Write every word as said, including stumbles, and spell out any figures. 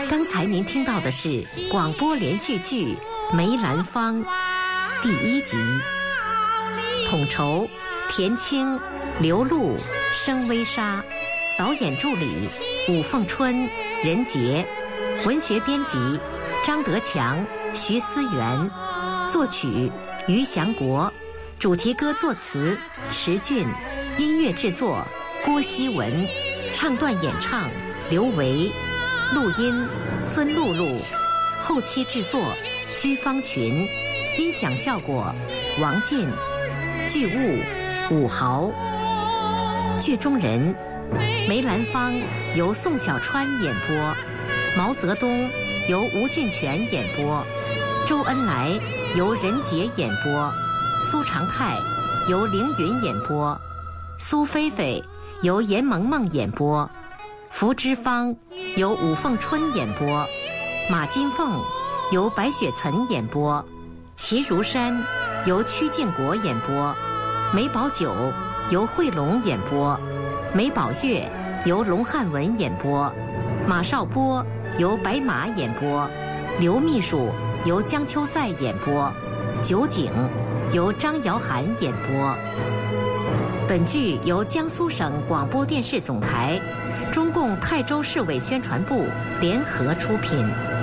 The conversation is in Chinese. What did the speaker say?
刚才您听到的是广播连续剧《梅兰芳》第一集，统筹田青、刘露、声微莎，导演助理武凤春、任杰，文学编辑张德强、徐思源，作曲于祥国，主题歌作词池俊，音乐制作郭希文，唱段演唱刘维，录音孙露露，后期制作居方群，音响效果王进，剧务武豪。剧中人梅兰芳由宋小川演播，毛泽东由吴俊全演播，周恩来由任杰演播，苏长泰由凌云演播，苏菲菲由严萌萌演播，福芝芳由武凤春演播，马金凤由白雪岑演播，齐如山由曲靖国演播，梅葆玖由惠龙演播，梅葆月由龙汉文演播，马少波由白马演播，刘秘书由江秋赛演播，酒井由张瑶涵演播。本剧由江苏省广播电视总台、中共泰州市委宣传部联合出品。